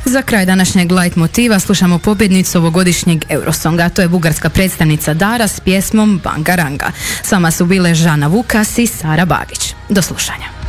Za kraj današnjeg light motiva slušamo pobjednicu ovogodišnjeg Eurosonga, to je bugarska predstavnica Dara s pjesmom Bangaranga. S vama su bile Žana Vukas i Sara Bagić. Do slušanja.